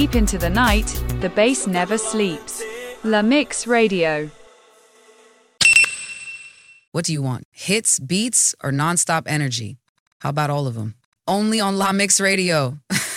Deep into the night, the bass never sleeps. La Mix Radio. What do you want? Hits, beats, or nonstop energy? How about all of them? Only on La Mix Radio.